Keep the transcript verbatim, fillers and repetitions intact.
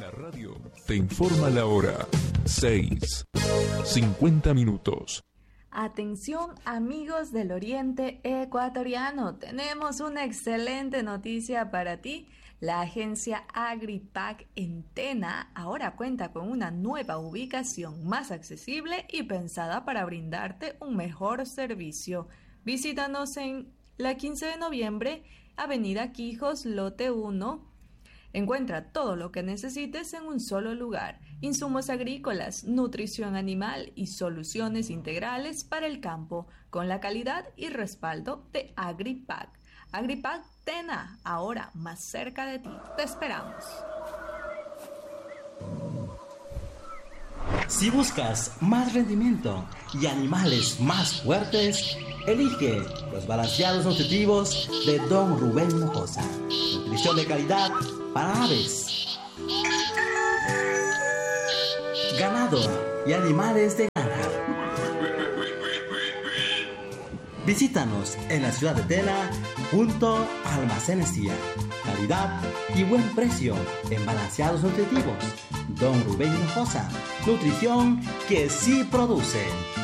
La radio te informa la hora. seis, cincuenta minutos. Atención amigos del Oriente Ecuatoriano, tenemos una excelente noticia para ti. La agencia Agripac en Tena ahora cuenta con una nueva ubicación más accesible y pensada para brindarte un mejor servicio. Visítanos en la quince de noviembre, Avenida Quijos, lote uno. Encuentra todo lo que necesites en un solo lugar: insumos agrícolas, nutrición animal y soluciones integrales para el campo, con la calidad y respaldo de Agripac. Agripac Tena, ahora más cerca de ti. Te esperamos. Si buscas más rendimiento y animales más fuertes, elige los balanceados nutritivos de Don Rubén Hinojosa. Nutrición de calidad para aves, ganado y animales de granja. Visítanos en la ciudad de Tena junto a Almacenes Tía. Calidad y buen precio en balanceados nutritivos. Don Rubén Hinojosa. Nutrición que sí produce.